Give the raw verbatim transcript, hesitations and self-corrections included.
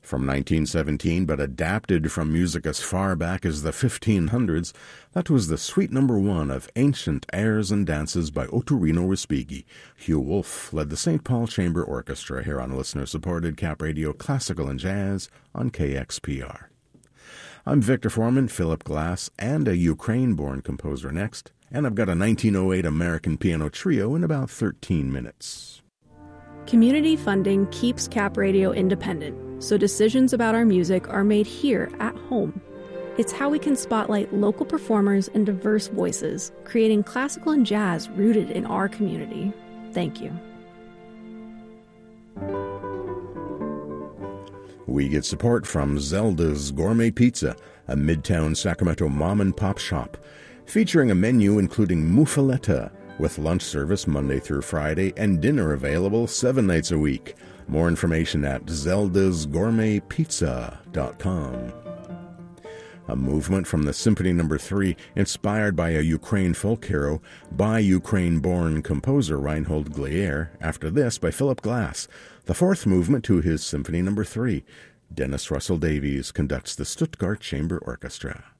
From nineteen seventeen, but adapted from music as far back as the fifteen hundreds, that was the suite number one of Ancient Airs and Dances by Ottorino Respighi. Hugh Wolfe led the Saint Paul Chamber Orchestra here on listener-supported Cap Radio Classical and Jazz on K X P R. I'm Victor Foreman, Philip Glass, and a Ukraine-born composer next, and I've got a nineteen oh eight American piano trio in about thirteen minutes. Community funding keeps Cap Radio independent, so decisions about our music are made here at home. It's how we can spotlight local performers and diverse voices, creating classical and jazz rooted in our community. Thank you. We get support from Zelda's Gourmet Pizza, a Midtown Sacramento mom-and-pop shop, featuring a menu including muffaletta, with lunch service Monday through Friday and dinner available seven nights a week. More information at zeldas gourmet pizza dot com. A movement from the Symphony Number three, inspired by a Ukraine folk hero by Ukraine-born composer Reinhold Glier, after this by Philip Glass. The fourth movement to his Symphony Number three. Dennis Russell Davies conducts the Stuttgart Chamber Orchestra.